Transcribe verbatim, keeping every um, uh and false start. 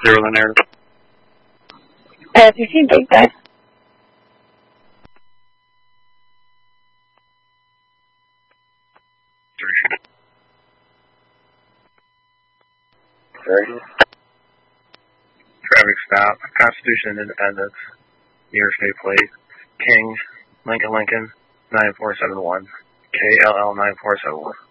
Zero the narrative. Uh, fifteen, big guy. Three. Three. Traffic stop. Constitution and Independence. New York State plate. King. Lincoln Lincoln. nine four seven one. K L L nine four seven one.